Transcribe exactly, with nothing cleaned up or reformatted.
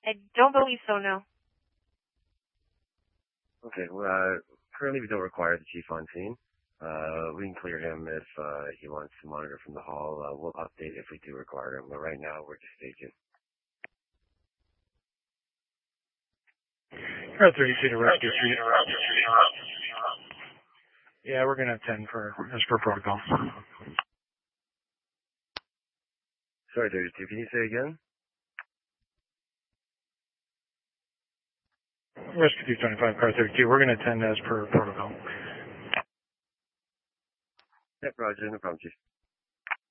I don't believe so, no. Okay, well, uh, currently we don't require the chief on scene. Uh, we can clear him if uh, he wants to monitor from the hall. Uh, we'll update if we do require him, but right now we're just staging. Car thirty-two to Rescue Street. Yeah, we're going to attend for, as per protocol. Sorry, thirty-two, can you say again? Rescue two twenty-five, car thirty-two, we're going to attend as per protocol. Yep, Roger, no problem, Chief.